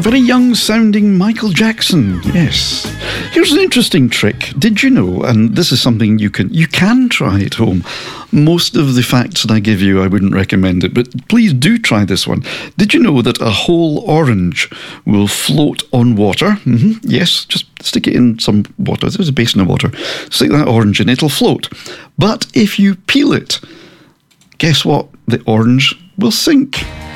very young sounding Michael Jackson, yes. Here's an interesting trick. Did you know, and this is something you can try at home. Most of the facts that I give you, I wouldn't recommend it, but please do try this one. Did you know that a whole orange will float on water? Yes, just stick it in some water. There's a basin of water. Stick that orange in, it'll float. But if you peel it, guess what? The orange will sink.